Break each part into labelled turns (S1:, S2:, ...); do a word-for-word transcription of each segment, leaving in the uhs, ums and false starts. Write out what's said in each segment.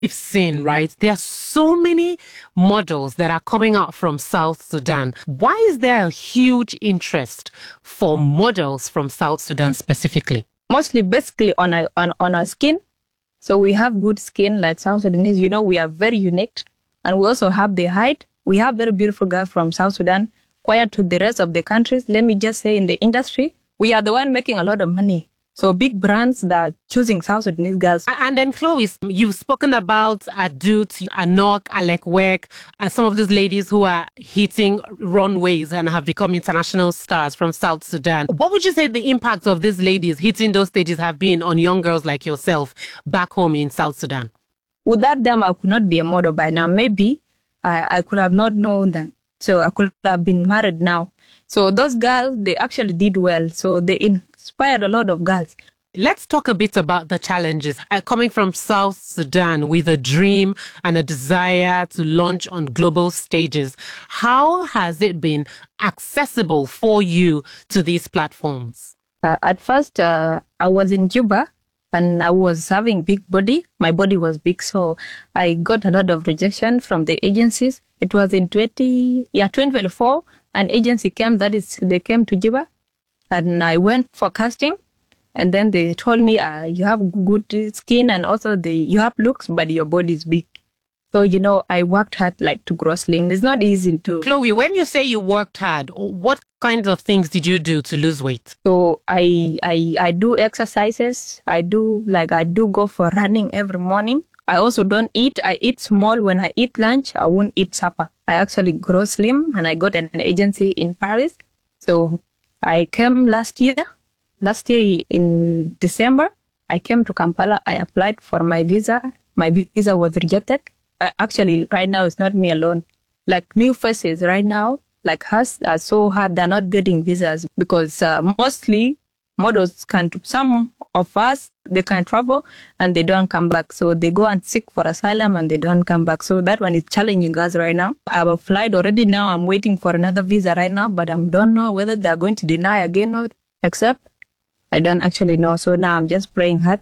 S1: we've seen, right? There are so many models that are coming out from South Sudan. Why is there a huge interest for models from South Sudan specifically?
S2: Mostly basically on our, on, on our skin. So we have good skin like South Sudanese. You know, we are very unique. And we also have the height. We have very beautiful girls from South Sudan. Compared to the rest of the countries, let me just say in the industry, we are the one making a lot of money. So big brands that are choosing South Sudanese girls.
S1: And then Chloe, you've spoken about Adut, Anok, Alec Wek, and some of those ladies who are hitting runways and have become international stars from South Sudan. What would you say the impact of these ladies hitting those stages have been on young girls like yourself back home in South Sudan?
S2: Without them, I could not be a model by now. Maybe I, I could have not known them. So I could have been married now. So those girls, they actually did well. So they inspired a lot of girls.
S1: Let's talk a bit about the challenges. Uh, coming from South Sudan with a dream and a desire to launch on global stages, how has it been accessible for you to these platforms?
S2: Uh, at first, uh, I was in Juba and I was having big body. My body was big, so I got a lot of rejection from the agencies. It was in twenty, yeah, twenty twenty-four. An agency came, that is, they came to Juba, and I went for casting. And then they told me, uh, you have good skin and also the you have looks, but your body is big. So, you know, I worked hard like to grow slim. It's not easy to...
S1: Chloe, when you say you worked hard, what kinds of things did you do to lose weight?
S2: So I, I, I do exercises. I do, like, I do go for running every morning. I also don't eat. I eat small. When I eat lunch, I won't eat supper. I actually grow slim, and I got an, an agency in Paris. So I came last year. Last year in December, I came to Kampala. I applied for my visa. My visa was rejected. Uh, actually, right now, it's not me alone. Like new faces right now, like us, are so hard. They're not getting visas because uh, mostly models can, some of us, they can travel and they don't come back. So they go and seek for asylum and they don't come back. So that one is challenging us right now. I've applied already now. I'm waiting for another visa right now, but I don't know whether they're going to deny again or accept. I don't actually know. So now I'm just praying hard.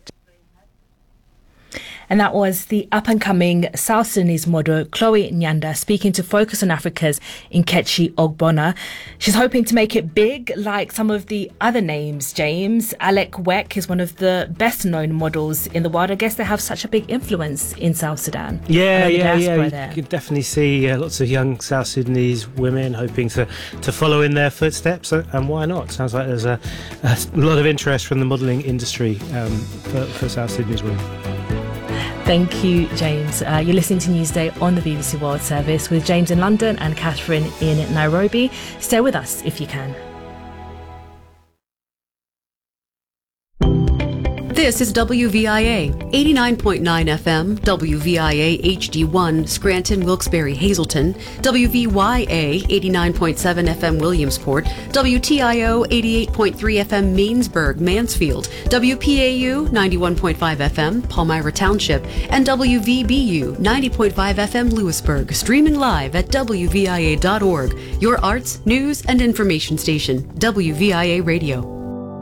S3: And that was the up-and-coming South Sudanese model Chloe Nyanda speaking to Focus on Africa's Nkechi Ogbonna. She's hoping to make it big like some of the other names, James. Alec Wek is one of the best-known models in the world. I guess they have such a big influence in South Sudan.
S4: Yeah, yeah, yeah. You
S3: there.
S4: can definitely see uh, lots of young South Sudanese women hoping to, to follow in their footsteps, and why not? Sounds like there's a, a lot of interest from the modelling industry um, for, for South Sudanese women.
S3: Thank you, James. Uh, you're listening to Newsday on the B B C World Service with James in London and Catherine in Nairobi. Stay with us if you can.
S5: This is W V I A, eighty-nine point nine F M, W V I A H D one, Scranton, Wilkes-Barre, Hazleton, W V Y A, eighty-nine point seven F M, Williamsport, W T I O, eighty-eight point three F M, Mainsburg, Mansfield, W P A U, ninety-one point five F M, Palmyra Township, and W V B U, ninety point five F M, Lewisburg, streaming live at W V I A dot org, your arts, news, and information station, W V I A Radio.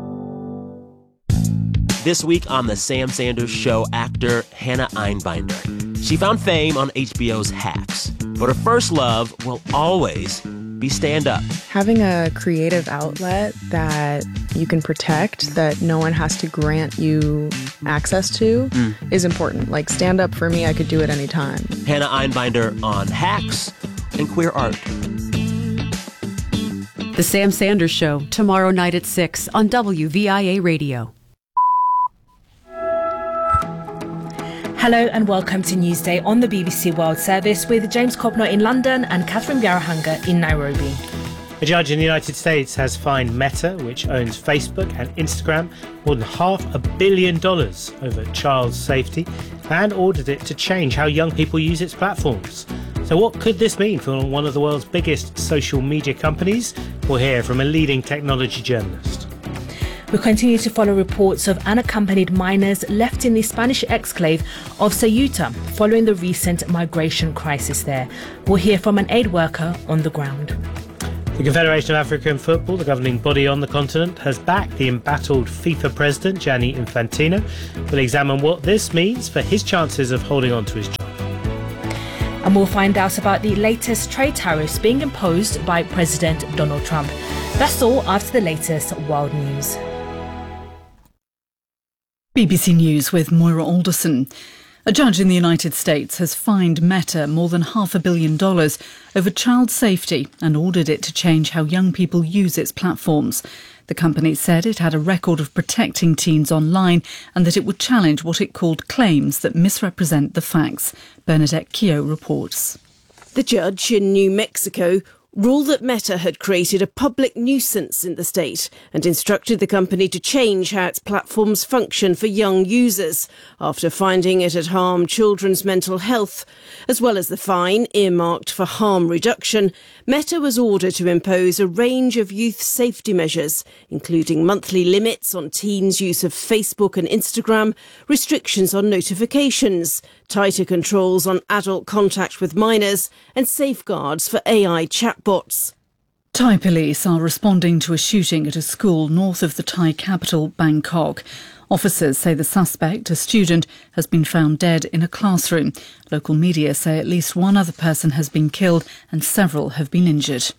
S6: This week on The Sam Sanders Show, actor Hannah Einbinder. She found fame on H B O's Hacks, but her first love will always be stand-up.
S7: Having a creative outlet that you can protect, that no one has to grant you access to, mm. is important. Like stand-up, for me, I could do it anytime.
S6: Hannah Einbinder on Hacks and Queer Art.
S5: The Sam Sanders Show, tomorrow night at six on W V I A Radio.
S3: Hello and welcome to Newsday on the B B C World Service with James Copnor in London and Catherine Biarahanga in Nairobi.
S4: A judge in the United States has fined Meta, which owns Facebook and Instagram, more than half a billion dollars over child safety and ordered it to change how young people use its platforms. So what could this mean for one of the world's biggest social media companies? We'll hear from a leading technology journalist.
S3: We continue to follow reports of unaccompanied minors left in the Spanish exclave of Ceuta following the recent migration crisis there. We'll hear from an aid worker on the ground.
S4: The Confederation of African Football, the governing body on the continent, has backed the embattled FIFA president, Gianni Infantino. We'll examine what this means for his chances of holding on to his job.
S3: And we'll find out about the latest trade tariffs being imposed by President Donald Trump. That's all after the latest world news.
S8: B B C News with Moira Alderson. A judge in the United States has fined Meta more than half a billion dollars over child safety and ordered it to change how young people use its platforms. The company said it had a record of protecting teens online and that it would challenge what it called claims that misrepresent the facts. Bernadette Keogh reports.
S9: The judge in New Mexico ruled that Meta had created a public nuisance in the state and instructed the company to change how its platforms function for young users after finding it had harmed children's mental health. As well as the fine earmarked for harm reduction, Meta was ordered to impose a range of youth safety measures, including monthly limits on teens' use of Facebook and Instagram, restrictions on notifications, tighter controls on adult contact with minors, and safeguards for A I chatbots.
S8: Thai police are responding to a shooting at a school north of the Thai capital, Bangkok. Officers say the suspect, a student, has been found dead in a classroom. Local media say at least one other person has been killed and several have been injured.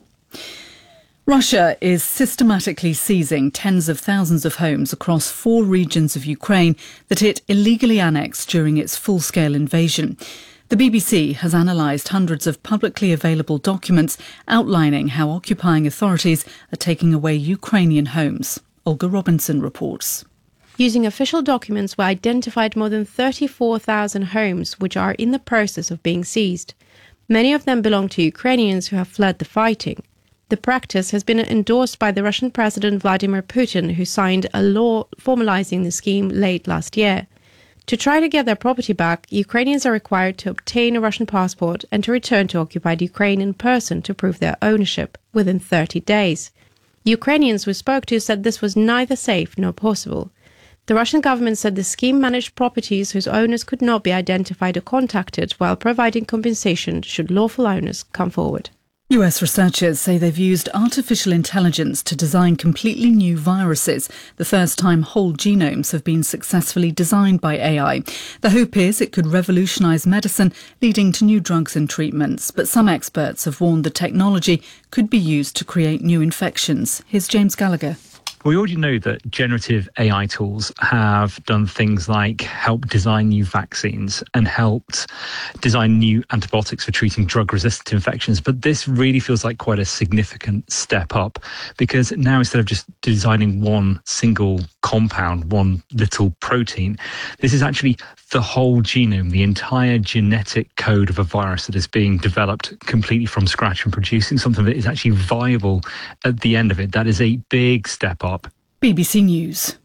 S8: Russia is systematically seizing tens of thousands of homes across four regions of Ukraine that it illegally annexed during its full-scale invasion. The B B C has analysed hundreds of publicly available documents outlining how occupying authorities are taking away Ukrainian homes. Olga Robinson reports.
S10: Using official documents were identified more than thirty-four thousand homes which are in the process of being seized. Many of them belong to Ukrainians who have fled the fighting. The practice has been endorsed by the Russian President Vladimir Putin, who signed a law formalising the scheme late last year. To try to get their property back, Ukrainians are required to obtain a Russian passport and to return to occupied Ukraine in person to prove their ownership within thirty days. Ukrainians we spoke to said this was neither safe nor possible. The Russian government said the scheme managed properties whose owners could not be identified or contacted while providing compensation should lawful owners come forward.
S8: U S researchers say they've used artificial intelligence to design completely new viruses, the first time whole genomes have been successfully designed by A I. The hope is it could revolutionise medicine, leading to new drugs and treatments. But some experts have warned the technology could be used to create new infections. Here's James Gallagher.
S11: We already know that generative A I tools have done things like help design new vaccines and helped design new antibiotics for treating drug-resistant infections. But this really feels like quite a significant step up, because now instead of just designing one single compound, one little protein, this is actually the whole genome, the entire genetic code of a virus that is being developed completely from scratch and producing something that is actually viable at the end of it. That is a big step up.
S8: B B C News.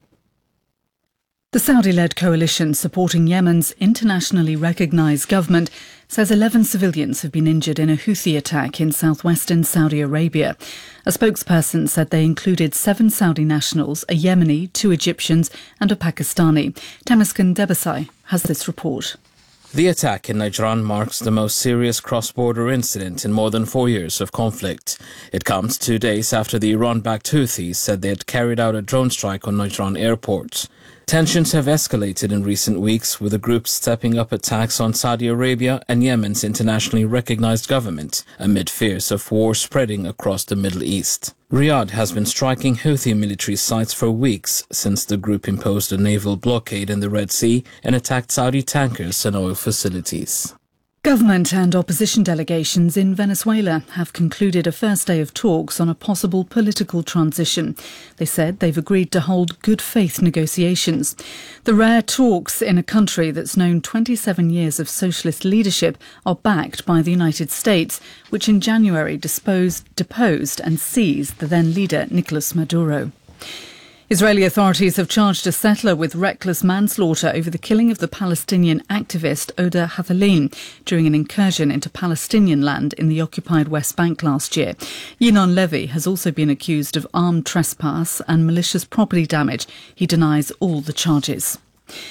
S8: The Saudi-led coalition supporting Yemen's internationally recognised government says eleven civilians have been injured in a Houthi attack in southwestern Saudi Arabia. A spokesperson said they included seven Saudi nationals, a Yemeni, two Egyptians and a Pakistani. Temesgen Debasai has this report.
S12: The attack in Najran marks the most serious cross-border incident in more than four years of conflict. It comes two days after the Iran-backed Houthis said they had carried out a drone strike on Najran airport. Tensions have escalated in recent weeks, with the group stepping up attacks on Saudi Arabia and Yemen's internationally recognized government, amid fears of war spreading across the Middle East. Riyadh has been striking Houthi military sites for weeks since the group imposed a naval blockade in the Red Sea and attacked Saudi tankers and oil facilities.
S8: Government and opposition delegations in Venezuela have concluded a first day of talks on a possible political transition. They said they've agreed to hold good faith negotiations. The rare talks in a country that's known twenty-seven years of socialist leadership are backed by the United States, which in January disposed, deposed and seized the then leader Nicolas Maduro. Israeli authorities have charged a settler with reckless manslaughter over the killing of the Palestinian activist Oda Hathalim during an incursion into Palestinian land in the occupied West Bank last year. Yinon Levy has also been accused of armed trespass and malicious property damage. He denies all the charges.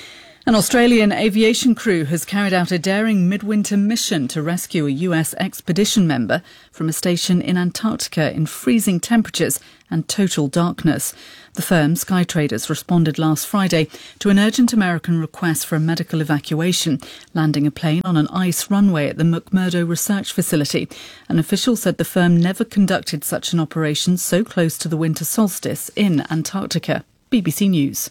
S8: An Australian aviation crew has carried out a daring midwinter mission to rescue a U S expedition member from a station in Antarctica in freezing temperatures and total darkness. The firm, Skytraders, responded last Friday to an urgent American request for a medical evacuation, landing a plane on an ice runway at the McMurdo Research Facility. An official said the firm never conducted such an operation so close to the winter solstice in Antarctica. B B C News.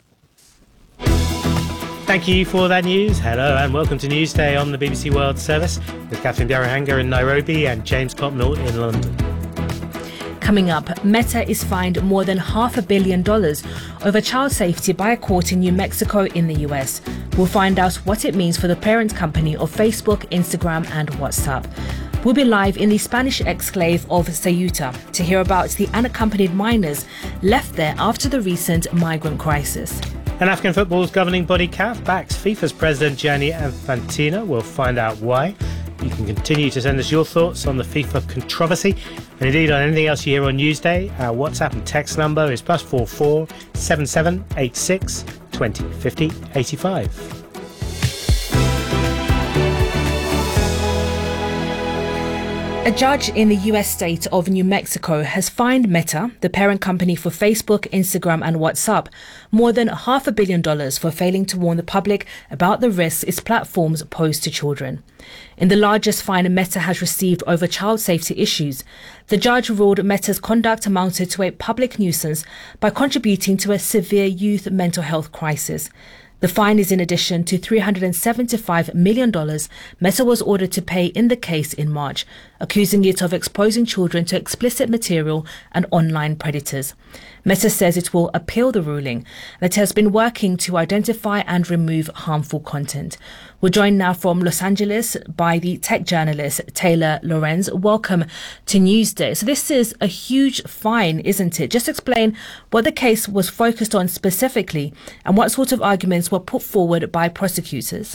S4: Thank you for that news. Hello and welcome to Newsday on the B B C World Service with Catherine Biarahanga in Nairobi and James Copnall in London.
S3: Coming up, Meta is fined more than half a billion dollars over child safety by a court in New Mexico in the U S. We'll find out what it means for the parent company of Facebook, Instagram and WhatsApp. We'll be live in the Spanish exclave of Ceuta to hear about the unaccompanied minors left there after the recent migrant crisis.
S4: And African football's governing body C A F backs FIFA's president Gianni Infantino. We'll find out why. You can continue to send us your thoughts on the FIFA controversy and indeed on anything else you hear on Newsday. Our WhatsApp and text number is plus four four seven seven eight six twenty fifty eighty five.
S3: A judge in the U S state of New Mexico has fined Meta, the parent company for Facebook, Instagram and WhatsApp, more than half a billion dollars for failing to warn the public about the risks its platforms pose to children. In the largest fine Meta has received over child safety issues, the judge ruled Meta's conduct amounted to a public nuisance by contributing to a severe youth mental health crisis. The fine is in addition to three hundred seventy-five million dollars Meta was ordered to pay in the case in March, accusing it of exposing children to explicit material and online predators. Meta says it will appeal the ruling, that it has been working to identify and remove harmful content. We're joined now from Los Angeles by the tech journalist Taylor Lorenz. Welcome to Newsday. So this is a huge fine, isn't it? Just explain what the case was focused on specifically and what sort of arguments were put forward by prosecutors.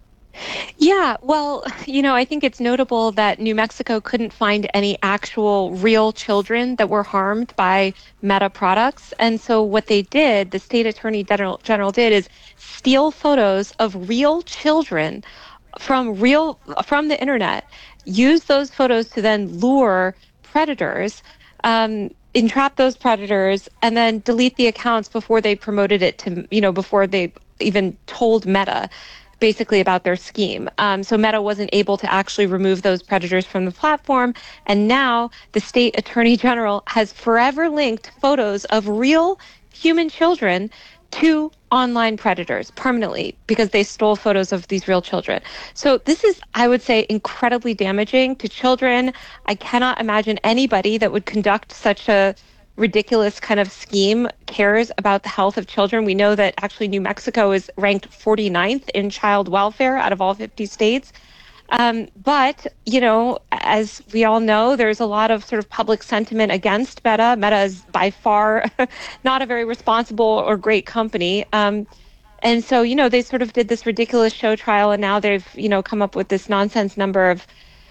S13: Yeah, well, you know, I think it's notable that New Mexico couldn't find any actual real children that were harmed by Meta products. And so what they did, the state attorney general, general did, is steal photos of real children from real from the internet, use those photos to then lure predators, um, entrap those predators, and then delete the accounts before they promoted it to, you know, before they even told Meta basically about their scheme. Um, so Meta wasn't able to actually remove those predators from the platform. And now the state attorney general has forever linked photos of real human children to online predators permanently because they stole photos of these real children. So this is, I would say, incredibly damaging to children. I cannot imagine anybody that would conduct such a ridiculous kind of scheme cares about the health of children. We know that actually New Mexico is ranked forty-ninth in child welfare out of all fifty states. Um, but, you know, as we all know, there's a lot of sort of public sentiment against Meta. Meta is by far not a very responsible or great company. Um, and so, you know, they sort of did this ridiculous show trial, and now they've, you know, come up with this nonsense number of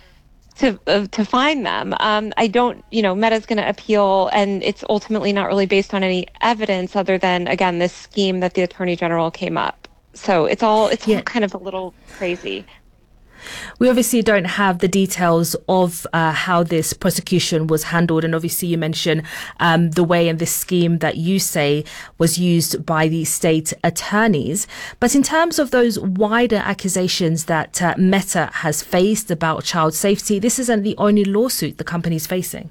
S13: to uh, to find them. Um, I don't, you know, Meta's going to appeal, and it's ultimately not really based on any evidence other than, again, this scheme that the Attorney General came up. So it's all, it's yeah. all kind of a little crazy.
S3: We obviously don't have the details of uh, how this prosecution was handled. And obviously you mentioned um, the way and this scheme that you say was used by the state attorneys. But in terms of those wider accusations that uh, Meta has faced about child safety, this isn't the only lawsuit the company's facing.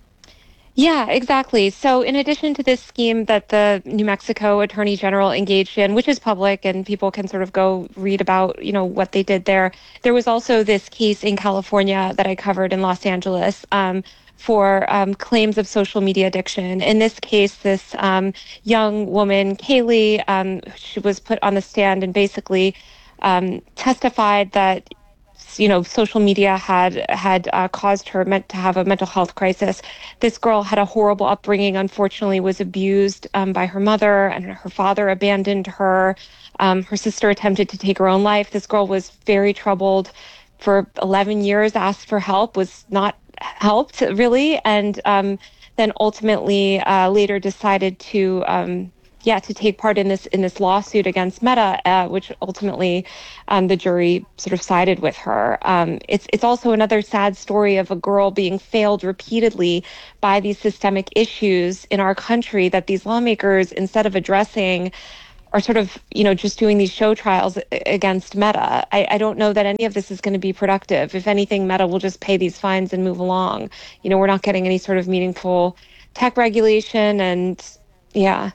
S13: Yeah, exactly. So in addition to this scheme that the New Mexico Attorney General engaged in, which is public and people can sort of go read about, you know, what they did there, there was also this case in California that I covered in Los Angeles um, for um, claims of social media addiction. In this case, this um, young woman, Kaylee, um, she was put on the stand and basically um, testified that, you know, social media had had uh, caused her meant to have a mental health crisis. This girl had a horrible upbringing, unfortunately was abused um, by her mother, and her father abandoned her. Um, her sister attempted to take her own life. This girl was very troubled for eleven years, asked for help, was not helped really, and um, then ultimately uh, later decided to um, yeah, to take part in this in this lawsuit against Meta, uh, which ultimately um, the jury sort of sided with her. Um, it's it's also another sad story of a girl being failed repeatedly by these systemic issues in our country that these lawmakers, instead of addressing, are sort of, you know, just doing these show trials against Meta. I, I don't know that any of this is going to be productive. If anything, Meta will just pay these fines and move along. You know, we're not getting any sort of meaningful tech regulation, and yeah.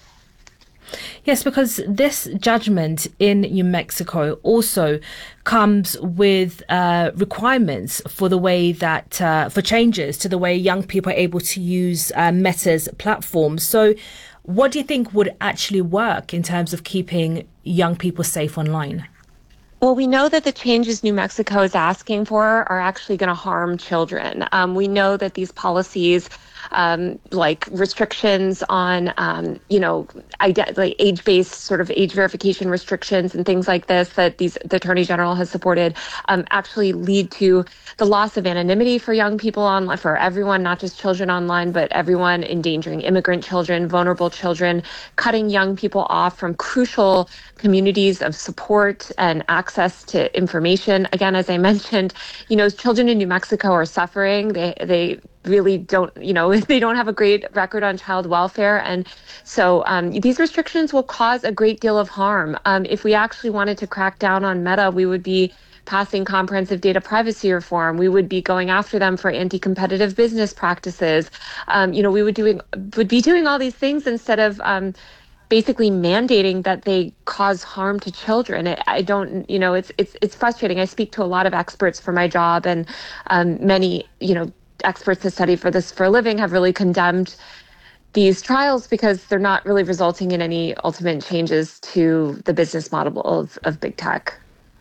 S3: Yes, because this judgment in New Mexico also comes with uh, requirements for the way that, uh, for changes to the way young people are able to use uh, Meta's platform. So what do you think would actually work in terms of keeping young people safe online?
S13: Well, we know that the changes New Mexico is asking for are actually going to harm children. Um, we know that these policies, um, like restrictions on, um, you know, ide- like age-based sort of age verification restrictions and things like this that these the Attorney General has supported, um, actually lead to the loss of anonymity for young people online, for everyone, not just children online, but everyone, endangering immigrant children, vulnerable children, cutting young people off from crucial communities of support and access to information. Again, as I mentioned, you know, children in New Mexico are suffering. They they really don't, you know, they don't have a great record on child welfare. And so um, these restrictions will cause a great deal of harm. Um, if we actually wanted to crack down on Meta, we would be passing comprehensive data privacy reform. We would be going after them for anti-competitive business practices. Um, you know, we would doing would be doing all these things instead of um, basically mandating that they cause harm to children. I, I don't, you know, it's it's it's frustrating. I speak to a lot of experts for my job, and um, many, you know, experts that study for this for a living have really condemned these trials because they're not really resulting in any ultimate changes to the business model of, of big tech.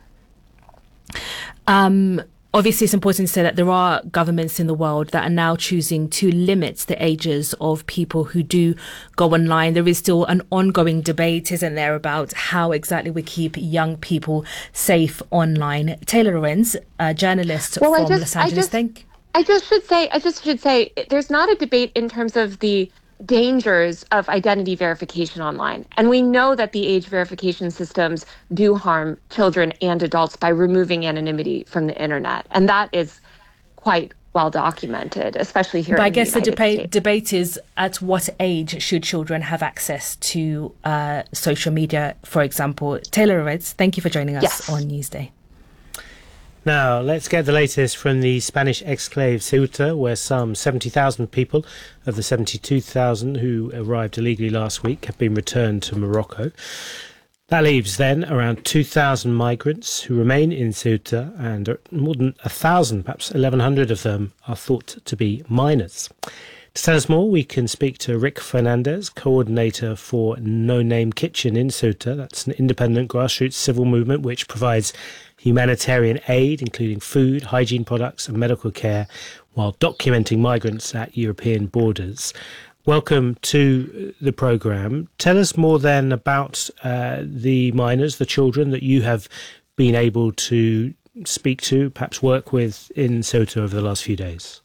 S3: Um, obviously, it's important to say that there are governments in the world that are now choosing to limit the ages of people who do go online. There is still an ongoing debate, isn't there, about how exactly we keep young people safe online. Taylor Lorenz, a journalist
S13: well,
S3: from
S13: I just,
S3: Los Angeles,
S13: I just,
S3: think.
S13: I just should say, I just should say, there's not a debate in terms of the dangers of identity verification online. And we know that the age verification systems do harm children and adults by removing anonymity from the internet. And that is quite well documented, especially here
S3: but
S13: in
S3: I guess
S13: the,
S3: the
S13: United
S3: debate
S13: States.
S3: debate is at what age should children have access to uh, social media, for example. Taylor Lorenz, thank you for joining us
S13: Yes.
S3: on Newsday.
S4: Now, let's get the latest from the Spanish exclave Ceuta, where some seventy thousand people of the seventy-two thousand who arrived illegally last week have been returned to Morocco. That leaves then around two thousand migrants who remain in Ceuta, and more than one thousand, perhaps eleven hundred of them, are thought to be minors. To tell us more, we can speak to Rick Fernandez, coordinator for No Name Kitchen in Ceuta. That's an independent grassroots civil movement which provides humanitarian aid, including food, hygiene products and medical care, while documenting migrants at European borders. Welcome to the programme. Tell us more then about uh, the minors, the children that you have been able to speak to, perhaps work with in Ceuta over the last few days.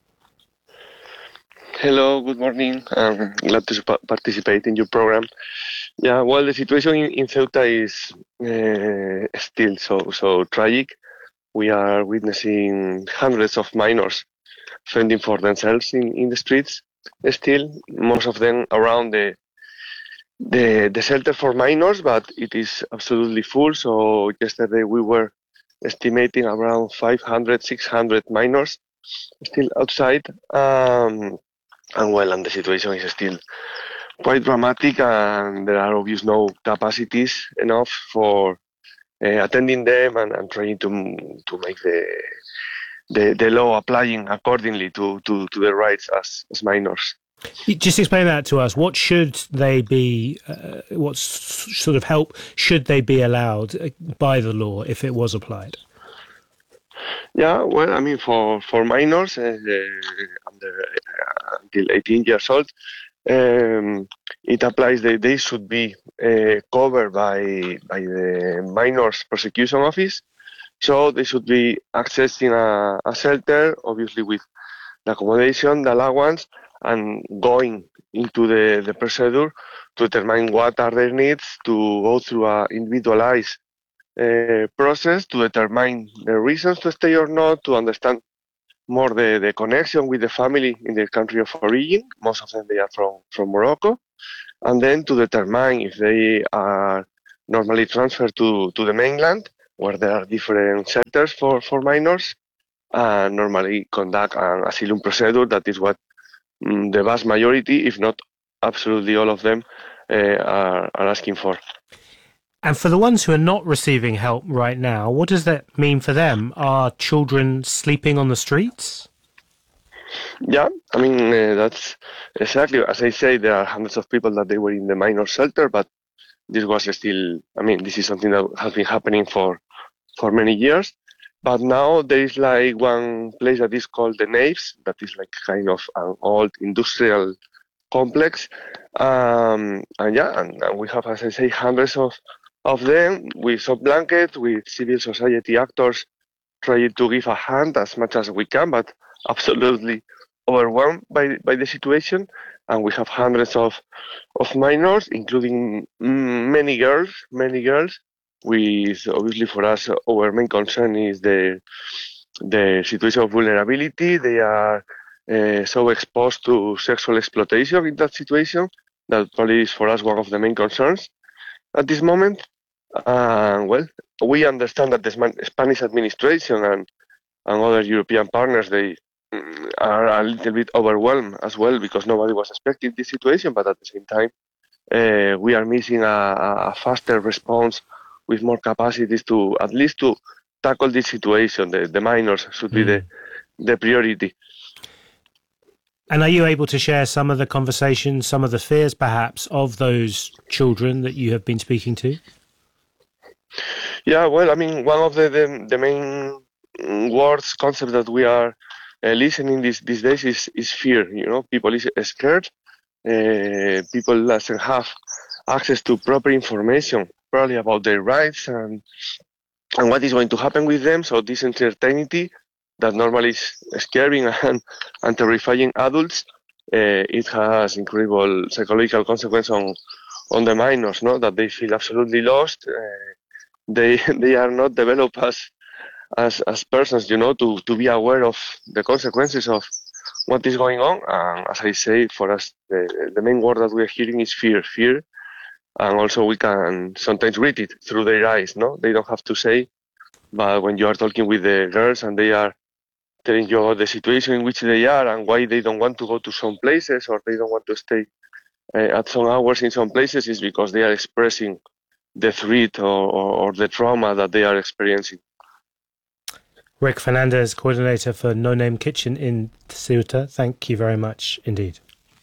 S14: Hello, good morning. I'm glad to sp- participate in your program. Yeah, well, the situation in, in Ceuta is uh, still so so tragic. We are witnessing hundreds of minors fending for themselves in, in the streets. Still, most of them around the the the shelter for minors, but it is absolutely full. So yesterday we were estimating around five hundred, six hundred minors still outside. Um, and well, and the situation is still quite dramatic, and there are obviously no capacities enough for uh, attending them and, and trying to to make the the, the law applying accordingly to, to, to their rights as, as minors.
S4: Just explain that to us. What should they be, uh, what sort of help should they be allowed by the law if it was applied?
S14: Yeah, well, I mean, for, for minors uh, under uh, until eighteen years old, um, it applies that they should be uh, covered by by the Minors Prosecution Office. So they should be accessing a, a shelter, obviously with the accommodation, the allowance, and going into the, the procedure to determine what are their needs, to go through an individualized uh, process to determine the reasons to stay or not, to understand more the, the connection with the family in their country of origin. Most of them, they are from, from Morocco. And then to determine if they are normally transferred to, to the mainland, where there are different shelters for, for minors, and normally conduct an asylum procedure. That is what mm, the vast majority, if not absolutely all of them, uh, are, are asking for.
S4: And for the ones who are not receiving help right now, what does that mean for them? Are children sleeping on the streets?
S14: Yeah, I mean, uh, that's exactly, as I say, there are hundreds of people that they were in the minor shelter, but this was still, I mean, this is something that has been happening for, for many years. But now there is like one place that is called the Naves, that is like kind of an old industrial complex. Um, and yeah, and, and we have, as I say, hundreds of of them with soft blankets, with civil society actors trying to give a hand as much as we can, but absolutely overwhelmed by by the situation. And we have hundreds of of minors, including mm, many girls, many girls. With obviously for us, our main concern is the the situation of vulnerability. They are uh, so exposed to sexual exploitation in that situation that probably is for us one of the main concerns at this moment. Uh, well, we understand that the Spanish administration and, and other European partners, they mm, are a little bit overwhelmed as well, because nobody was expecting this situation, but at the same time, uh, we are missing a, a faster response with more capacities to, at least to tackle this situation. The, the minors should mm. be the, the priority.
S4: And are you able to share some of the conversations, some of the fears perhaps of those children that you have been speaking to?
S14: Yeah, well, I mean, one of the, the, the main words, concepts that we are uh, listening these, these days is, is fear. You know, people is scared. Uh, people doesn't have access to proper information, probably about their rights and and what is going to happen with them. So this uncertainty that normally is scaring and, and terrifying adults, uh, it has incredible psychological consequences on on the minors, no? That they feel absolutely lost. Uh, they they are not developed as as as persons, you know, to, to be aware of the consequences of what is going on. And as I say, for us, the, the main word that we are hearing is fear, fear. And also we can sometimes read it through their eyes, no? They don't have to say, but when you are talking with the girls and they are telling you about the situation in which they are and why they don't want to go to some places or they don't want to stay uh, at some hours in some places, is because they are expressing the threat or, or, or the trauma that they are experiencing.
S4: Rick Fernandez, coordinator for No Name Kitchen in Ceuta, thank you very much indeed.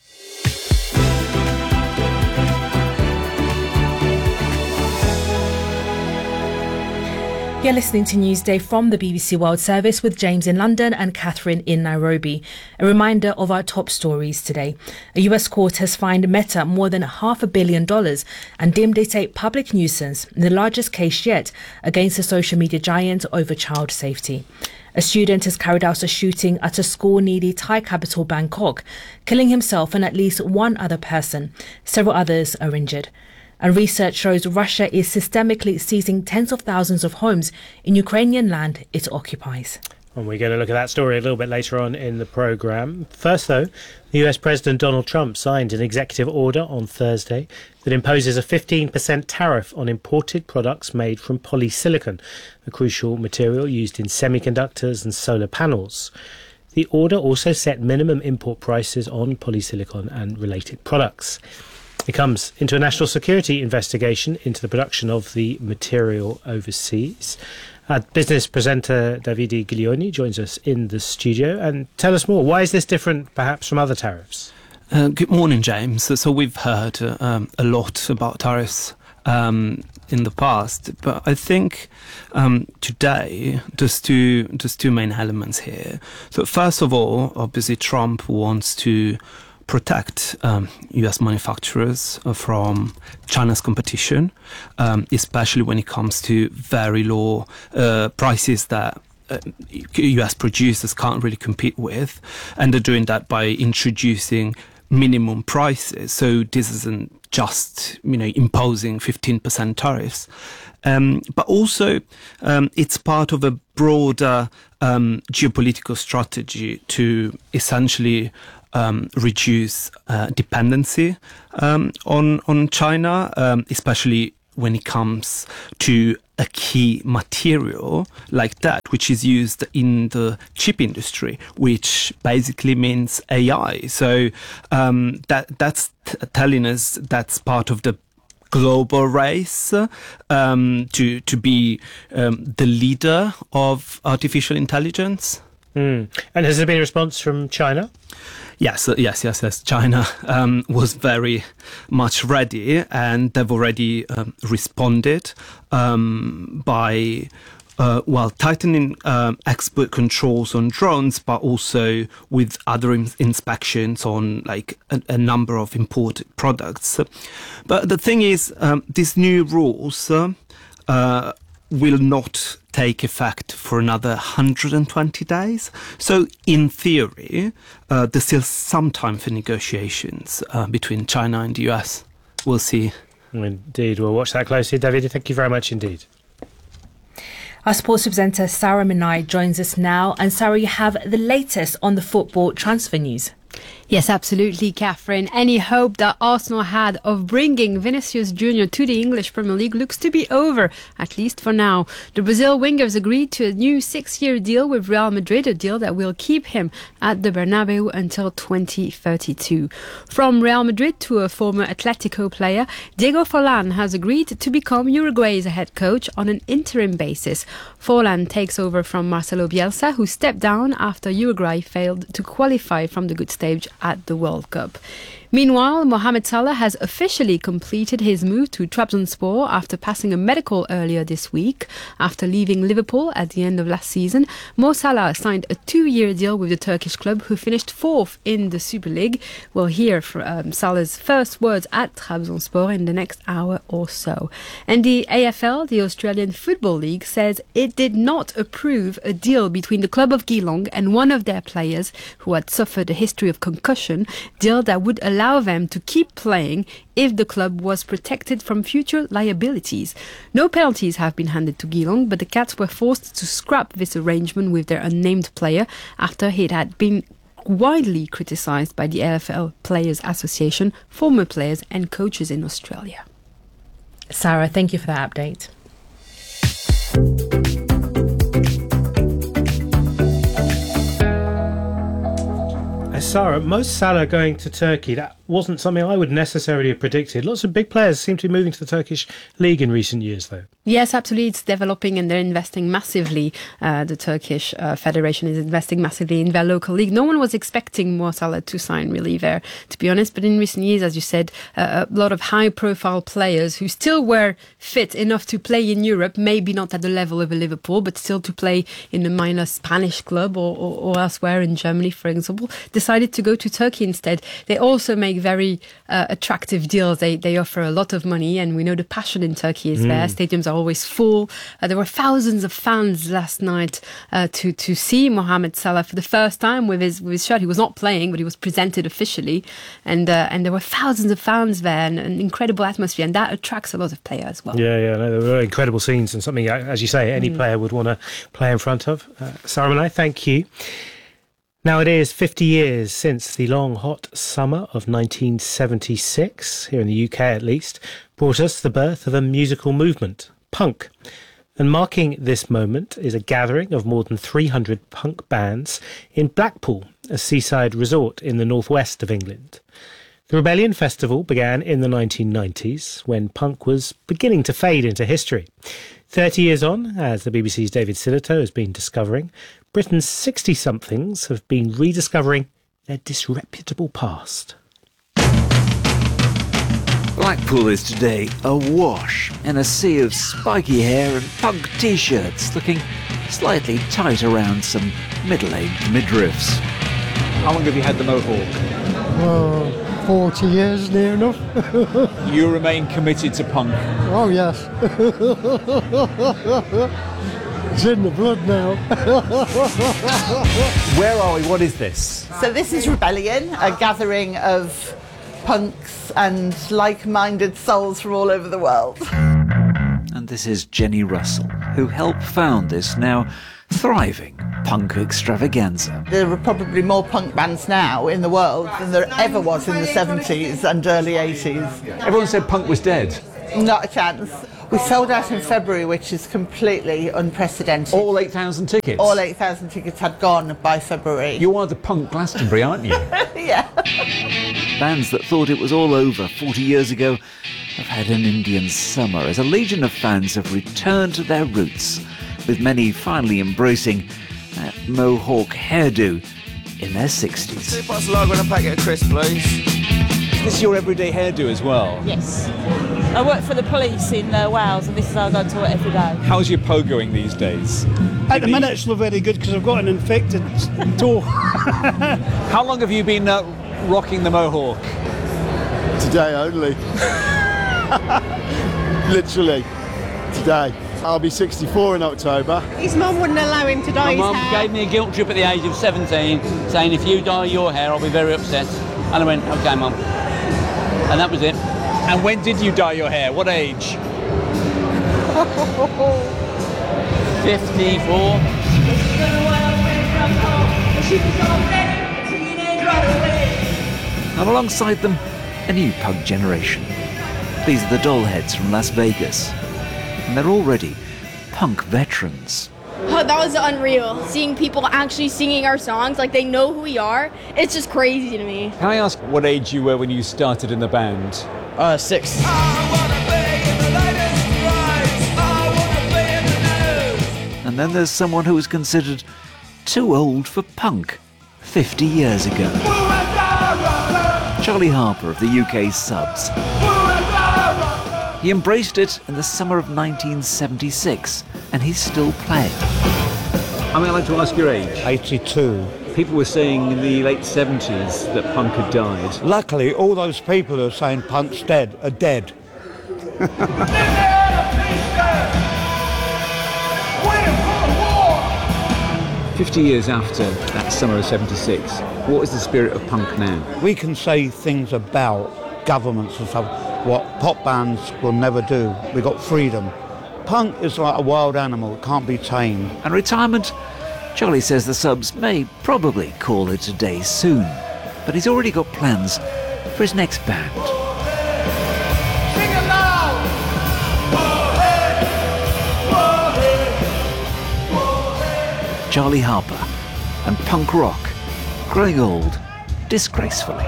S3: You're listening to Newsday from the B B C World Service with James in London and Catherine in Nairobi. A reminder of our top stories today. A U S court has fined Meta more than half a billion dollars and deemed it a public nuisance, the largest case yet against the social media giant over child safety. A student has carried out a shooting at a school near the Thai capital Bangkok, killing himself and at least one other person. Several others are injured. And research shows Russia is systemically seizing tens of thousands of homes in Ukrainian land it occupies.
S4: And we're going to look at that story a little bit later on in the programme. First, though, the U S President Donald Trump signed an executive order on Thursday that imposes a fifteen percent tariff on imported products made from polysilicon, a crucial material used in semiconductors and solar panels. The order also set minimum import prices on polysilicon and related products. It comes into a national security investigation into the production of the material overseas. Our business presenter Davide Giglioni joins us in the studio. And tell us more. Why is this different, perhaps, from other tariffs?
S15: Uh, good morning, James. So, so we've heard uh, um, a lot about tariffs um, in the past, but I think um, today there's two there's two main elements here. So first of all, obviously Trump wants to protect um, U S manufacturers from China's competition, um, especially when it comes to very low uh, prices that uh, U S producers can't really compete with. And they're doing that by introducing minimum prices. So this isn't just, you know, imposing fifteen percent tariffs. Um, but also, um, it's part of a broader um, geopolitical strategy to essentially um, reduce uh, dependency um, on on China, um, especially when it comes to a key material like that, which is used in the chip industry, which basically means A I. So um, that that's t- telling us that's part of the global race um, to to be um, the leader of artificial intelligence.
S4: Mm. And has there been a response from China?
S15: Yes, uh, yes, yes, yes. China um, was very much ready, and they've already um, responded um, by uh, well tightening um, export controls on drones, but also with other in- inspections on like a, a number of imported products. But the thing is, um, these new rules uh, uh, will not take effect for another one hundred twenty days. So in theory, uh, there's still some time for negotiations uh, between China and the U S. We'll see.
S4: Indeed, we'll watch that closely. David, thank you very much indeed.
S3: Our sports presenter Sarah Minai joins us now. And Sarah, you have the latest on the football transfer news.
S10: Yes, absolutely, Catherine. Any hope that Arsenal had of bringing Vinicius Junior to the English Premier League looks to be over, at least for now. The Brazil wingers agreed to a new six-year deal with Real Madrid, a deal that will keep him at the Bernabeu until twenty thirty-two. From Real Madrid to a former Atletico player, Diego Forlan has agreed to become Uruguay's head coach on an interim basis. Forlan takes over from Marcelo Bielsa, who stepped down after Uruguay failed to qualify from the group stage at the World Cup. Meanwhile, Mohamed Salah has officially completed his move to Trabzonspor after passing a medical earlier this week. After leaving Liverpool at the end of last season, Mo Salah signed a two-year deal with the Turkish club, who finished fourth in the Super League. We'll hear from um, Salah's first words at Trabzonspor in the next hour or so. And the A F L, the Australian Football League, says it did not approve a deal between the club of Geelong and one of their players who had suffered a history of concussion, deal that would allow allow them to keep playing if the club was protected from future liabilities. No penalties have been handed to Geelong, but the Cats were forced to scrap this arrangement with their unnamed player after it had been widely criticised by the A F L Players Association, former players and coaches in Australia.
S3: Sarah, thank you for that update.
S4: Sarah, Mo Salah going to Turkey, that wasn't something I would necessarily have predicted. Lots of big players seem to be moving to the Turkish league in recent years, though.
S10: Yes, absolutely. It's developing and they're investing massively. Uh, the Turkish uh, Federation is investing massively in their local league. No one was expecting Mo Salah to sign really there, to be honest. But in recent years, as you said, uh, a lot of high-profile players who still were fit enough to play in Europe, maybe not at the level of a Liverpool, but still to play in a minor Spanish club or, or, or elsewhere in Germany, for example, decided to go to Turkey instead. They also make very uh, attractive deals. They they offer a lot of money, and we know the passion in Turkey is mm. there. Stadiums are always full. Uh, there were thousands of fans last night uh, to to see Mohamed Salah for the first time with his with his shirt. He was not playing, but he was presented officially, and uh, and there were thousands of fans there, and an incredible atmosphere, and that attracts a lot of players as well.
S4: Yeah, yeah, no, there were incredible scenes, and something, as you say, any mm. player would want to play in front of. Uh, Sarah Minai, thank you. Now it is fifty years since the long, hot summer of nineteen seventy-six, here in the U K at least, brought us the birth of a musical movement, punk. And marking this moment is a gathering of more than three hundred punk bands in Blackpool, a seaside resort in the northwest of England. The Rebellion Festival began in the nineteen nineties, when punk was beginning to fade into history. Thirty years on, as the B B C's David Sillito has been discovering, Britain's sixty-somethings have been rediscovering their disreputable past.
S16: Blackpool is today awash in a sea of spiky hair and punk t-shirts looking slightly tight around some middle-aged midriffs.
S17: How long have you had the Mohawk?
S18: Uh, forty years, near enough.
S17: You remain committed to punk?
S18: Oh, yes. It's in the blood now.
S17: Where are we? What is this?
S19: So this is Rebellion, a gathering of punks and like-minded souls from all over the world.
S16: And this is Jenny Russell, who helped found this now thriving punk extravaganza.
S19: There are probably more punk bands now in the world than there ever was in the seventies and early eighties.
S17: Everyone said punk was dead.
S19: Not a chance. We sold out in February, which is completely unprecedented.
S17: All eight thousand tickets?
S19: All eight thousand tickets had gone by February.
S17: You are the punk Glastonbury, aren't you?
S19: Yeah.
S16: Bands that thought it was all over forty years ago have had an Indian summer as a legion of fans have returned to their roots, with many finally embracing that mohawk hairdo in their sixties.
S20: Two pots lager and a packet of crisps, please.
S17: Is this your everyday hairdo as well?
S21: Yes. I work for the police in uh, Wales, and this is how I go to work every day.
S17: How's your pogoing these days?
S22: At the minute it's not very good because I've got an infected toe.
S17: How long have you been uh, rocking the mohawk?
S23: Today only. Literally, today. I'll be sixty-four in October.
S24: His mum wouldn't allow him to dye
S25: My
S24: his
S25: mum
S24: hair.
S25: gave me a guilt trip at the age of seventeen, saying if you dye your hair, I'll be very upset. And I went, okay, mum. And that was it.
S17: And when did you dye your hair? What age?
S25: fifty-four.
S16: And alongside them, a new punk generation. These are the Dollheads from Las Vegas. And they're already punk veterans.
S26: Oh, that was unreal. Seeing people actually singing our songs, like they know who we are, it's just crazy to me.
S17: Can I ask what age you were when you started in the band?
S20: Uh, six.
S16: And then there's someone who was considered too old for punk fifty years ago. Charlie Harper of the U K Subs. He embraced it in the summer of nineteen seventy-six, and he's still playing.
S17: Am I allowed to ask your age?
S22: eighty-two.
S17: People were saying in the late seventies that punk had died.
S22: Luckily, all those people who are saying punk's dead are dead.
S17: Fifty years after that summer of seventy-six, what is the spirit of punk now?
S22: We can say things about governments and stuff what pop bands will never do. We've got freedom. Punk is like a wild animal, it can't be tamed.
S16: And retirement? Charlie says the Subs may probably call it a day soon, but he's already got plans for his next band.
S20: Sing it loud!
S16: Charlie Harper and punk rock growing old disgracefully.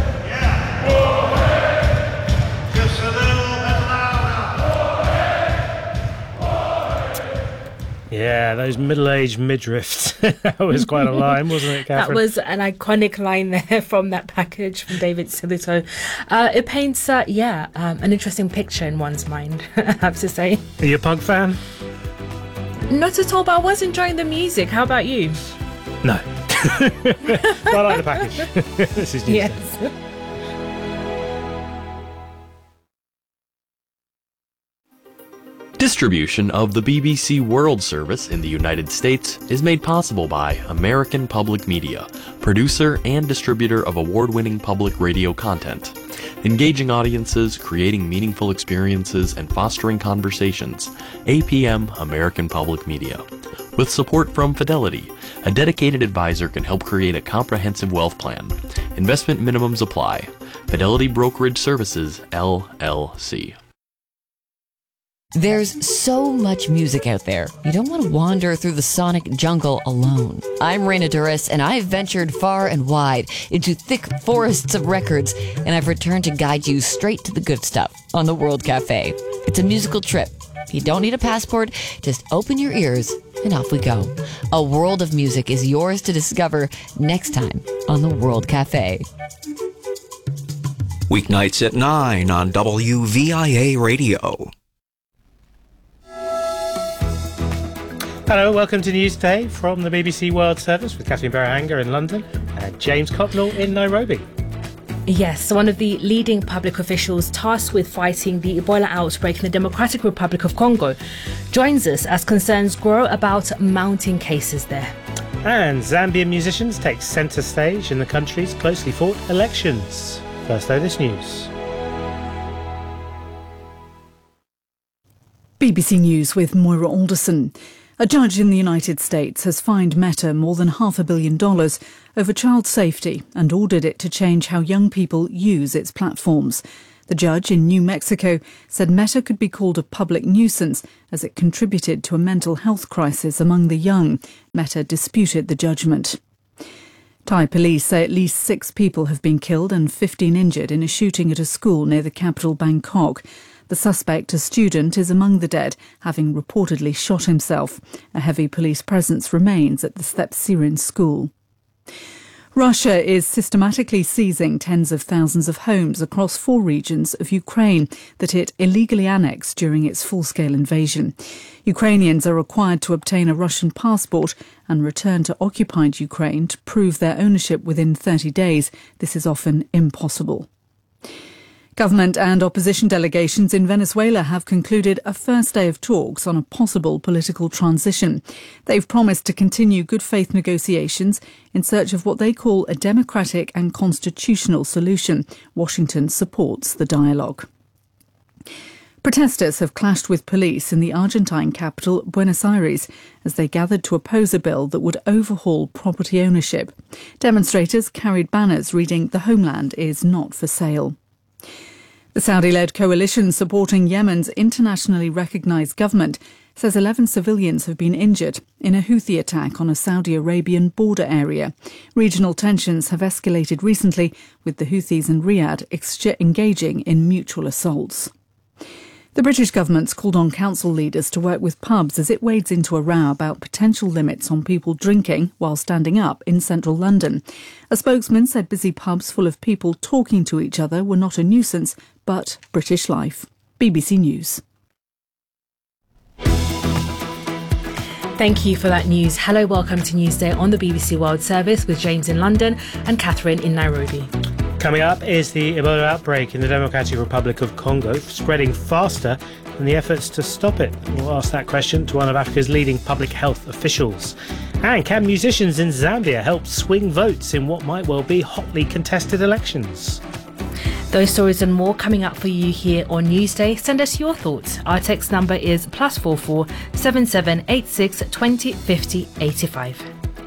S4: Yeah, those middle-aged midriffs. That was quite a line, wasn't it, Catherine?
S3: That was an iconic line there from that package from David Silito. Uh, it paints, uh, yeah, um, an interesting picture in one's mind, I have to say.
S4: Are you a punk fan?
S3: Not at all, but I was enjoying the music. How about you?
S4: No. But I like the package. This is news.
S3: Yes.
S27: Distribution of the B B C World Service in the United States is made possible by American Public Media, producer and distributor of award-winning public radio content. Engaging audiences, creating meaningful experiences, and fostering conversations. A P M American Public Media. With support from Fidelity, a dedicated advisor can help create a comprehensive wealth plan. Investment minimums apply. Fidelity Brokerage Services, L L C.
S28: There's so much music out there. You don't want to wander through the sonic jungle alone. I'm Raina Duras, and I've ventured far and wide into thick forests of records, and I've returned to guide you straight to the good stuff on the World Cafe. It's a musical trip. You don't need a passport, just open your ears and off we go. A world of music is yours to discover next time on the World Cafe.
S29: Weeknights at nine on W V I A Radio.
S4: Hello, welcome to News Day from the B B C World Service with Catherine Berrahanger in London and James Copnall in Nairobi.
S3: Yes, so one of the leading public officials tasked with fighting the Ebola outbreak in the Democratic Republic of Congo joins us as concerns grow about mounting cases there.
S4: And Zambian musicians take centre stage in the country's closely fought elections. First though, this news.
S8: B B C News with Moira Alderson. A judge in the United States has fined Meta more than half a billion dollars over child safety and ordered it to change how young people use its platforms. The judge in New Mexico said Meta could be called a public nuisance as it contributed to a mental health crisis among the young. Meta disputed the judgment. Thai police say at least six people have been killed and fifteen injured in a shooting at a school near the capital Bangkok. The suspect, a student, is among the dead, having reportedly shot himself. A heavy police presence remains at the Thepsirin school. Russia is systematically seizing tens of thousands of homes across four regions of Ukraine that it illegally annexed during its full-scale invasion. Ukrainians are required to obtain a Russian passport and return to occupied Ukraine to prove their ownership within thirty days. This is often impossible. Government and opposition delegations in Venezuela have concluded a first day of talks on a possible political transition. They've promised to continue good faith negotiations in search of what they call a democratic and constitutional solution. Washington supports the dialogue. Protesters have clashed with police in the Argentine capital, Buenos Aires, as they gathered to oppose a bill that would overhaul property ownership. Demonstrators carried banners reading "The homeland is not for sale." The Saudi-led coalition supporting Yemen's internationally recognised government says eleven civilians have been injured in a Houthi attack on a Saudi Arabian border area. Regional tensions have escalated recently, with the Houthis and Riyadh ex- engaging in mutual assaults. The British government's called on council leaders to work with pubs as it wades into a row about potential limits on people drinking while standing up in central London. A spokesman said busy pubs full of people talking to each other were not a nuisance, but British life. B B C News.
S3: Thank you for that news. Hello, welcome to Newsday on the B B C World Service with James in London and Catherine in Nairobi.
S4: Coming up is the Ebola outbreak in the Democratic Republic of Congo, spreading faster than the efforts to stop it. We'll ask that question to one of Africa's leading public health officials. And can musicians in Zambia help swing votes in what might well be hotly contested elections?
S3: Those stories and more coming up for you here on Newsday. Send us your thoughts. Our text number is plus four four seven seven eight six twenty fifty eighty five.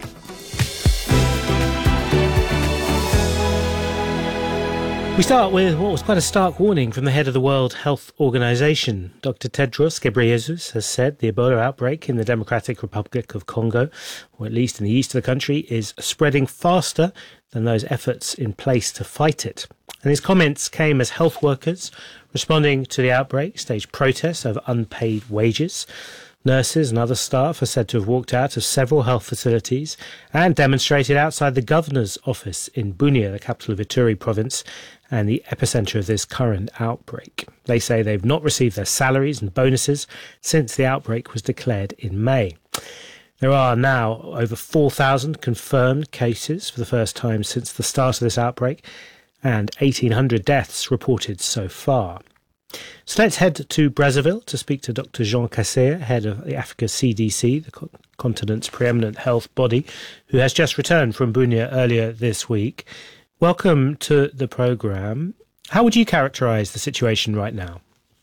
S4: We start with what was quite a stark warning from the head of the World Health Organization. Doctor Tedros Ghebreyesus has said the Ebola outbreak in the Democratic Republic of Congo, or at least in the east of the country, is spreading faster than those efforts in place to fight it. And his comments came as health workers responding to the outbreak staged protests over unpaid wages. Nurses and other staff are said to have walked out of several health facilities and demonstrated outside the governor's office in Bunia, the capital of Ituri province, and the epicentre of this current outbreak. They say they've not received their salaries and bonuses since the outbreak was declared in May. There are now over four thousand confirmed cases for the first time since the start of this outbreak, and eighteen hundred deaths reported so far. So let's head to Brazzaville to speak to Doctor Jean Kaseya, head of the Africa C D C, the co- continent's preeminent health body, who has just returned from Bunia earlier this week. Welcome to the programme. How would you characterise the situation right now?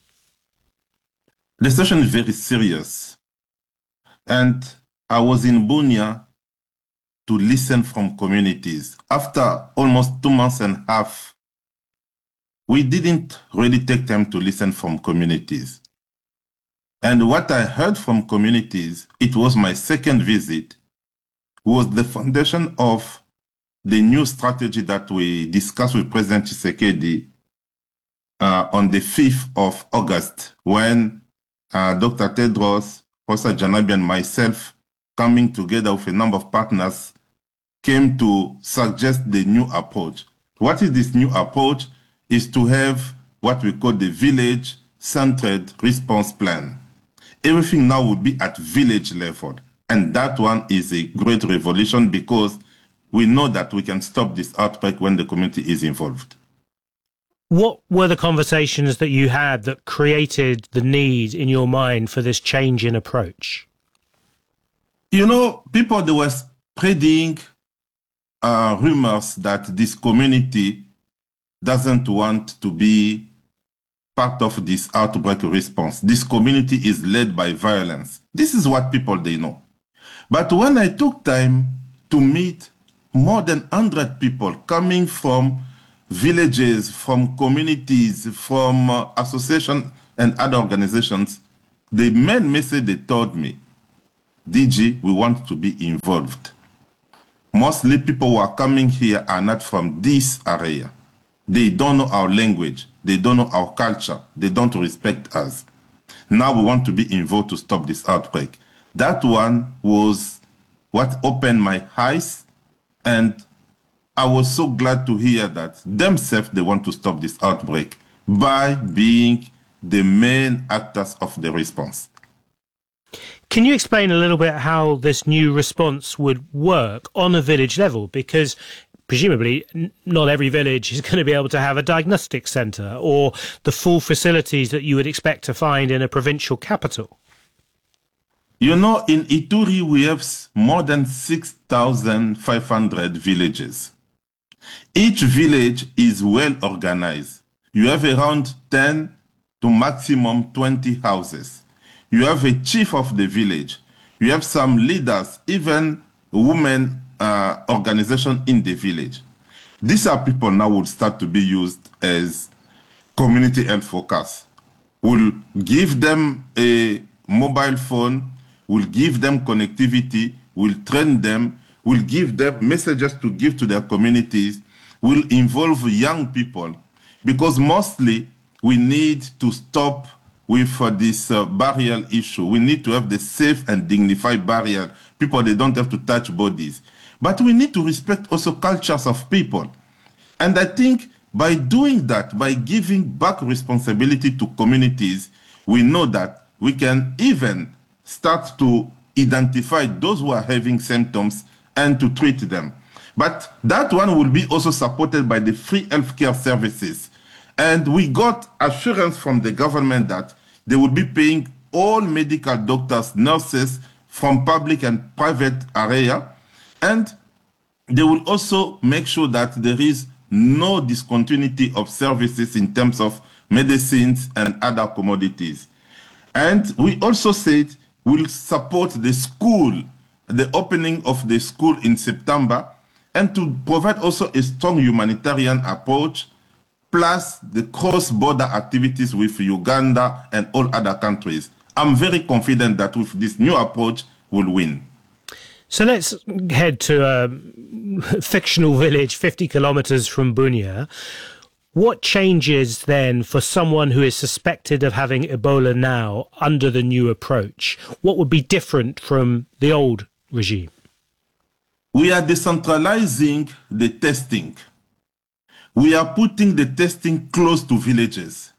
S1: The situation is very serious. And I was in Bunia to listen from communities. After almost two months and a half, we didn't really take time to listen from communities. And what I heard from communities, it was my second visit, was the foundation of the new strategy that we discussed with President Tshisekedi uh, on the fifth of August, when uh, Doctor Tedros, Professor Janabi, and myself, coming together with a number of partners, came to suggest the new approach. What is this new approach? Is to have what we call the village-centered response plan. Everything now will be at village level. And that one is a great revolution because we know that we can stop this outbreak when the community is involved.
S4: What were the conversations that you had that created the need in your mind for this change in approach?
S1: You know, people, they were spreading uh, rumors that this community doesn't want to be part of this outbreak response. This community is led by violence. This is what people, they know. But when I took time to meet more than one hundred people coming from villages, from communities, from uh, associations and other organizations, the main message they told me, D G, we want to be involved. Mostly people who are coming here are not from this area. They don't know our language. They don't know our culture. They don't respect us. Now we want to be involved to stop this outbreak. That one was what opened my eyes, and I was so glad to hear that themselves, they want to stop this outbreak by being the main actors of the response.
S4: Can you explain a little bit how this new response would work on a village level? Because presumably n- not every village is going to be able to have a diagnostic centre or the full facilities that you would expect to find in a provincial capital.
S1: You know, in Ituri, we have more than six thousand five hundred villages. Each village is well organized. You have around ten to maximum twenty houses. You have a chief of the village. You have some leaders, even women uh, organization in the village. These are people now will start to be used as community health workers. We'll give them a mobile phone, we'll give them connectivity, we'll train them, we'll give them messages to give to their communities, we'll involve young people, because mostly we need to stop with uh, this uh, burial issue. We need to have the safe and dignified burial. People, they don't have to touch bodies. But we need to respect also cultures of people. And I think by doing that, by giving back responsibility to communities, we know that we can even start to identify those who are having symptoms and to treat them. But that one will be also supported by the free healthcare services. And we got assurance from the government that they will be paying all medical doctors, nurses from public and private area. And they will also make sure that there is no discontinuity of services in terms of medicines and other commodities. And we also said we'll support the school, the opening of the school in September, and to provide also a strong humanitarian approach, plus the cross-border activities with Uganda and all other countries. I'm very confident that with this new approach, we'll win.
S4: So let's head to a fictional village fifty kilometres from Bunia. What changes then for someone who is suspected of having Ebola now under the new approach? What would be different from the old regime?
S1: We are decentralizing the testing. We are putting the testing close to villages.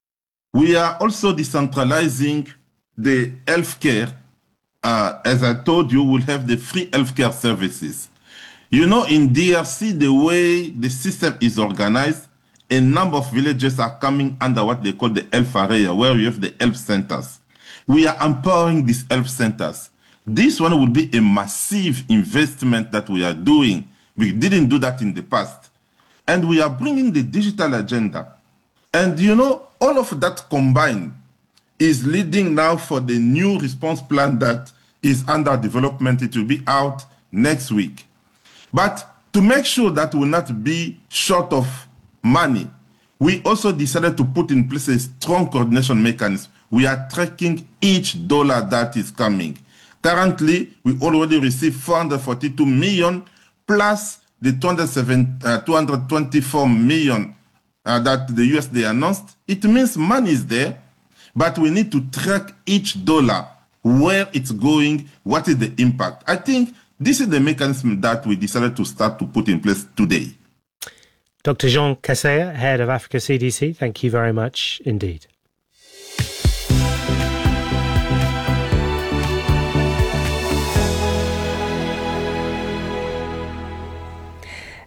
S1: We are also decentralizing the healthcare. Uh, as I told you, we'll have the free healthcare services. You know, in D R C, the way the system is organized, a number of villages are coming under what they call the health area, where you have the health centers. We are empowering these health centers. This one will be a massive investment that we are doing. We didn't do that in the past. And we are bringing the digital agenda. And you know, all of that combined is leading now for the new response plan that is under development. It will be out next week. But to make sure that we will not be short of money, we also decided to put in place a strong coordination mechanism. We are tracking each dollar that is coming. Currently, we already received four hundred forty-two million plus the two hundred twenty-four million uh, that the U S D A announced. It means money is there, but we need to track each dollar, where it's going, what is the impact. I think this is the mechanism that we decided to start to put in place today.
S4: Doctor Jean Kaseya, Head of Africa C D C, thank you very much indeed.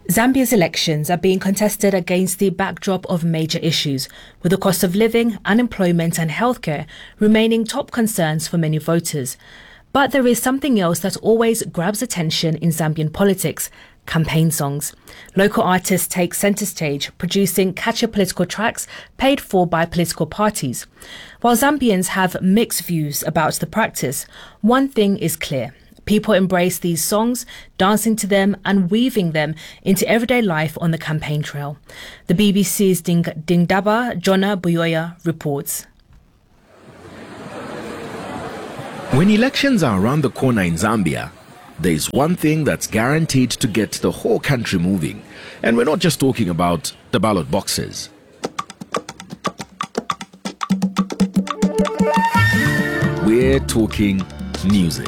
S3: Zambia's elections are being contested against the backdrop of major issues, with the cost of living, unemployment and healthcare remaining top concerns for many voters. But there is something else that always grabs attention in Zambian politics: campaign songs. Local artists take centre stage, producing catchy political tracks paid for by political parties. While Zambians have mixed views about the practice, one thing is clear. People embrace these songs, dancing to them and weaving them into everyday life on the campaign trail. The B B C's Ding- Dingdaba Jonah Buyoya reports.
S2: When elections are around the corner in Zambia, there is one thing that's guaranteed to get the whole country moving. And we're not just talking about the ballot boxes. We're talking music.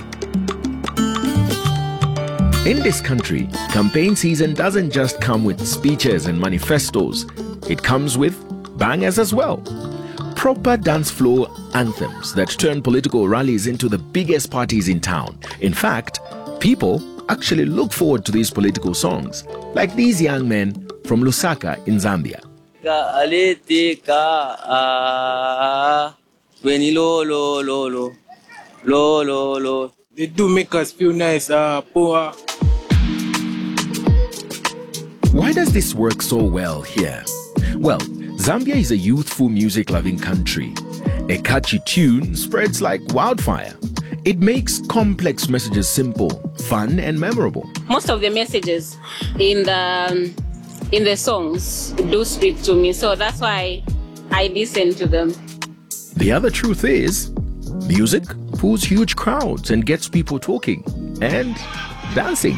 S2: In this country, campaign season doesn't just come with speeches and manifestos. It comes with bangers as well. Proper dance floor anthems that turn political rallies into the biggest parties in town. In fact, people actually look forward to these political songs, like these young men from Lusaka in Zambia.
S5: They do make us feel nice, uh, poor.
S2: Why does this work so well here? Well, Zambia is a youthful, music-loving country. A catchy tune spreads like wildfire. It makes complex messages simple, fun, and memorable.
S6: Most of the messages in the in the songs do speak to me, so that's why I listen to them.
S2: The other truth is, music pulls huge crowds and gets people talking and dancing.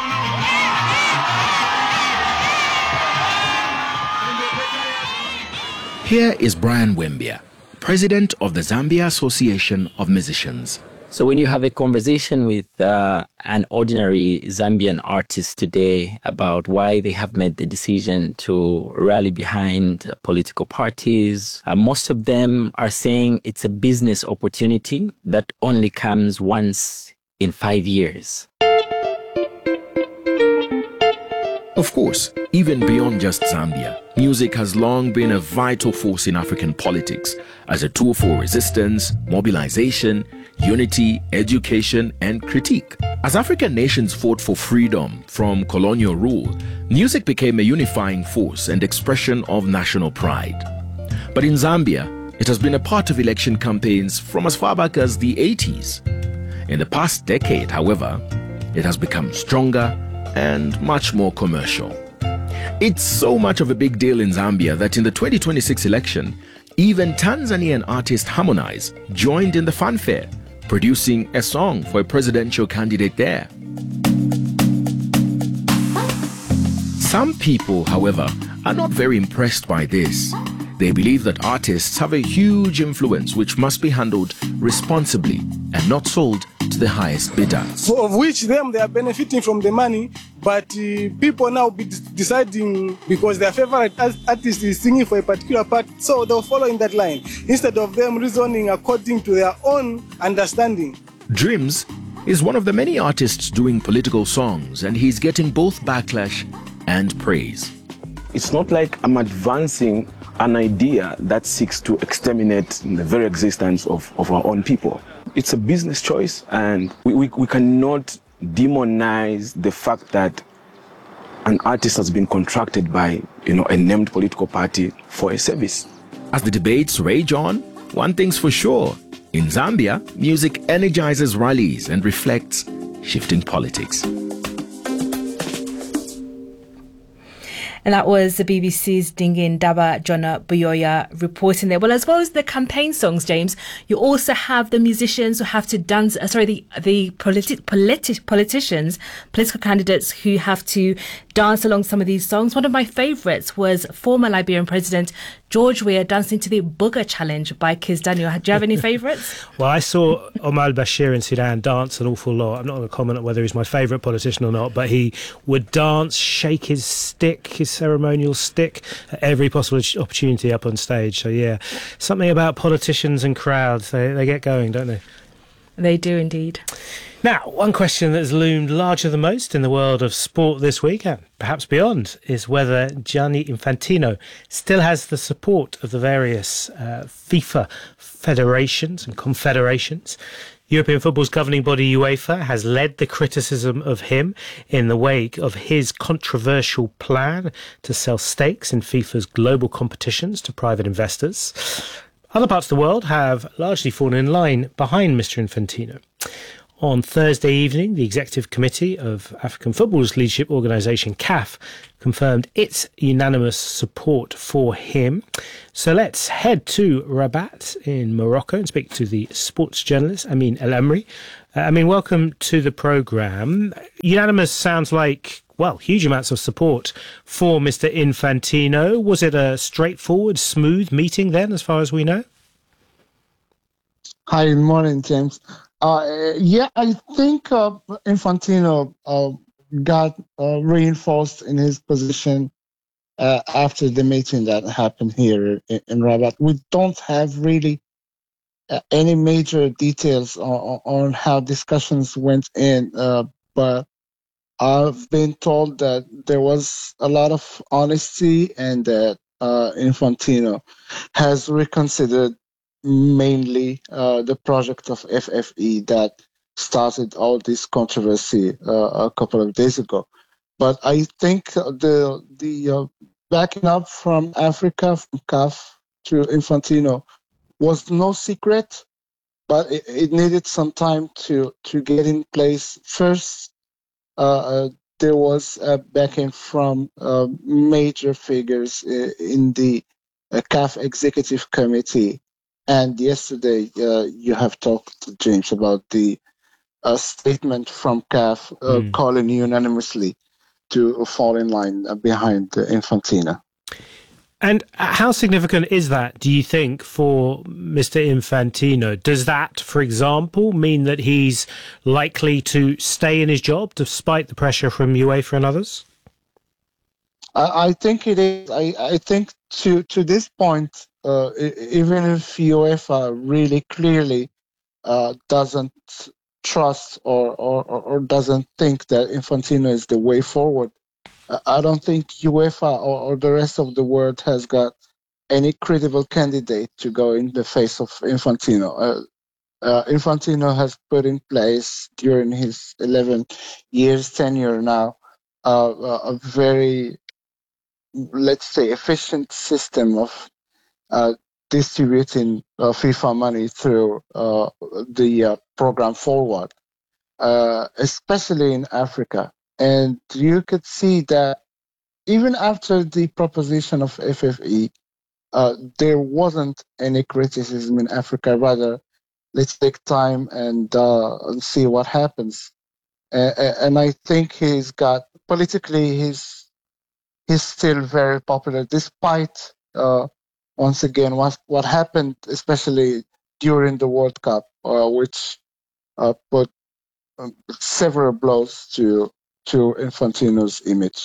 S2: Here is Brian Wembia, president of the Zambia Association of Musicians.
S7: So when you have a conversation with uh, an ordinary Zambian artist today about why they have made the decision to rally behind political parties, uh, most of them are saying it's a business opportunity that only comes once in five years.
S2: Of course, even beyond just Zambia, music has long been a vital force in African politics as a tool for resistance, mobilization, unity, education, and critique. As African nations fought for freedom from colonial rule, music became a unifying force and expression of national pride. But in Zambia, it has been a part of election campaigns from as far back as the eighties. In the past decade, however, it has become stronger and much more commercial. It's so much of a big deal in Zambia that in the twenty twenty-six election, even Tanzanian artist Harmonize joined in the fanfare, producing a song for a presidential candidate there. Some people, however, are not very impressed by this. They believe that artists have a huge influence which must be handled responsibly and not sold to the highest bidder.
S5: So of which them, they are benefiting from the money, but uh, people now be deciding because their favorite artist is singing for a particular part, so they'll follow in that line, instead of them reasoning according to their own understanding.
S2: Dreams is one of the many artists doing political songs, and he's getting both backlash and praise.
S9: It's not like I'm advancing an idea that seeks to exterminate the very existence of, of our own people. It's a business choice, and we, we, we cannot demonize the fact that an artist has been contracted by, you know, a named political party for a service.
S2: As the debates rage on, one thing's for sure. In Zambia, music energizes rallies and reflects shifting politics.
S3: And that was the B B C's Dingindaba Jonah Buyoya reporting there. Well, as well as the campaign songs, James, you also have the musicians who have to dance, uh, sorry, the the politi- politi- politicians, political candidates who have to dance along some of these songs. One of my favourites was former Liberian President George Weah dancing to the Booger Challenge by Kiz Daniel. Do you have any favourites?
S4: Well, I saw Omar al-Bashir in Sudan dance an awful lot. I'm not going to comment on whether he's my favourite politician or not, but he would dance, shake his stick, his ceremonial stick at every possible opportunity up on stage. So, yeah, something about politicians and crowds. They, they get going, don't they?
S3: They do indeed.
S4: Now, one question that has loomed larger than most in the world of sport this week, and perhaps beyond, is whether Gianni Infantino still has the support of the various uh, FIFA federations and confederations. European football's governing body UEFA has led the criticism of him in the wake of his controversial plan to sell stakes in FIFA's global competitions to private investors. Other parts of the world have largely fallen in line behind Mister Infantino. On Thursday evening, the Executive Committee of African Football's leadership organisation, C A F, confirmed its unanimous support for him. So let's head to Rabat in Morocco and speak to the sports journalist, Amin El Amri. Uh, Amin, welcome to the programme. Unanimous sounds like, well, huge amounts of support for Mister Infantino. Was it a straightforward, smooth meeting then, as far as we know?
S23: Hi, good morning, James. Uh, yeah, I think uh, Infantino uh, got uh, reinforced in his position uh, after the meeting that happened here in, in Rabat. We don't have really uh, any major details on, on how discussions went in, uh, but I've been told that there was a lot of honesty and that uh, Infantino has reconsidered mainly uh, the project of F F E that started all this controversy uh, a couple of days ago. But I think the the uh, backing up from Africa, from C A F to Infantino, was no secret, but it, it needed some time to, to get in place. First, uh, uh, there was a backing from uh, major figures in the uh, C A F Executive Committee. And yesterday, uh, you have talked, James, about the uh, statement from C A F uh, mm. calling unanimously to fall in line behind uh, Infantino.
S4: And how significant is that, do you think, for Mister Infantino? Does that, for example, mean that he's likely to stay in his job despite the pressure from UEFA and others?
S23: I, I think it is. I, I think to, to this point, Uh, even if UEFA really clearly uh, doesn't trust or, or, or doesn't think that Infantino is the way forward, I don't think UEFA or, or the rest of the world has got any credible candidate to go in the face of Infantino. Uh, uh, Infantino has put in place during his eleven years tenure now uh, a very, let's say, efficient system of Uh, distributing uh, FIFA money through uh, the uh, program Forward, uh, especially in Africa. And you could see that even after the proposition of F F E, uh, there wasn't any criticism in Africa. Rather, let's take time and, uh, and see what happens. Uh, and I think he's got, politically, he's, he's still very popular, despite uh, once again, what what happened, especially during the World Cup, uh, which uh, put um, several blows to to Infantino's image.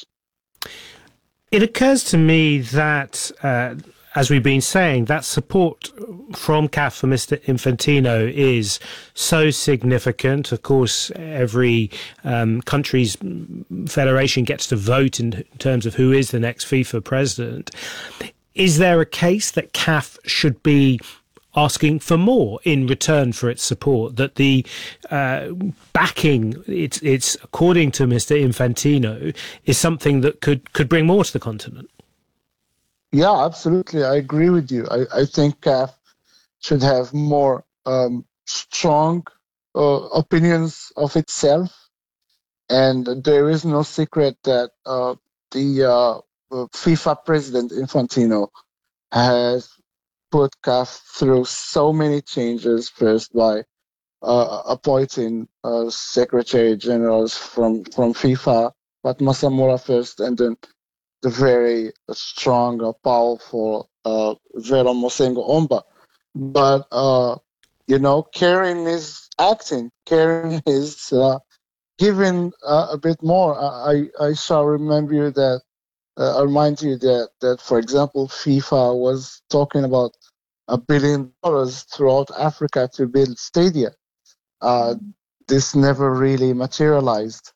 S4: It occurs to me that, uh, as we've been saying, that support from C A F for Mister Infantino is so significant. Of course, every um, country's federation gets to vote in terms of who is the next FIFA president. Is there a case that C A F should be asking for more in return for its support, that the uh, backing, it's, it's according to Mister Infantino, is something that could, could bring more to the continent?
S23: Yeah, absolutely. I agree with you. I, I think C A F should have more um, strong uh, opinions of itself. And there is no secret that uh, the uh, FIFA president Infantino has put C A F through so many changes, first by uh, appointing uh, secretary generals from, from FIFA, but Masamura first, and then the very strong, uh, powerful uh, Vero Mosengo Omba. But, uh, you know, Karen is acting, Karen is uh, giving uh, a bit more. I, I shall remember you that Uh, I remind you that, that, for example, FIFA was talking about a billion dollars throughout Africa to build stadia. Uh, this never really materialized.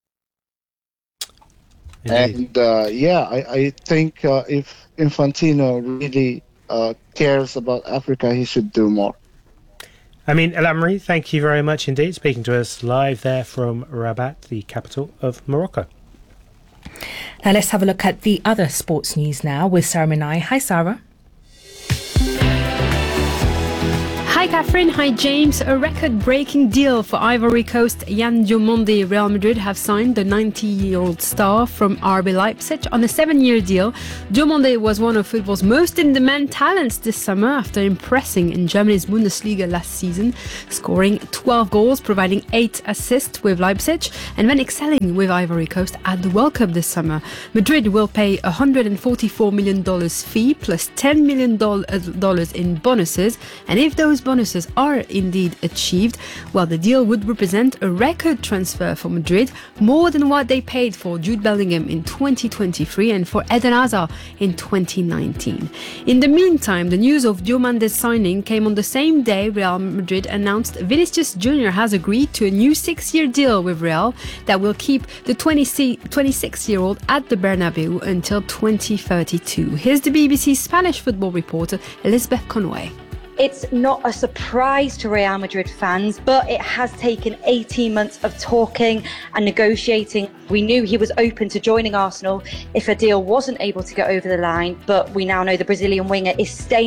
S4: Indeed.
S23: And uh, yeah, I, I think uh, if Infantino really uh, cares about Africa, he should do more.
S4: I mean, Elamri, thank you very much indeed, speaking to us live there from Rabat, the capital of Morocco.
S3: Now let's have a look at the other sports news now with Sarah Minai. Hi, Sarah.
S10: Hi Catherine, hi James. A record-breaking deal for Ivory Coast Yan Diomande. Real Madrid have signed the ninety-year-old star from R B Leipzig on a seven-year deal. Diomande was one of football's most in-demand talents this summer after impressing in Germany's Bundesliga last season, scoring twelve goals, providing eight assists with Leipzig, and then excelling with Ivory Coast at the World Cup this summer. Madrid will pay a one hundred forty-four million dollars fee plus ten million dollars in bonuses, and if those bonuses are indeed achieved, well, the deal would represent a record transfer for Madrid, more than what they paid for Jude Bellingham in twenty twenty-three and for Eden Hazard in twenty nineteen. In the meantime, the news of Diomande's signing came on the same day Real Madrid announced Vinicius Junior has agreed to a new six-year deal with Real that will keep the twenty-six-year-old at the Bernabeu until twenty thirty-two. Here's the B B C Spanish football reporter Elizabeth Conway.
S11: It's not a surprise to Real Madrid fans, but it has taken eighteen months of talking and negotiating. We knew he was open to joining Arsenal if a deal wasn't able to get over the line, but we now know the Brazilian winger is staying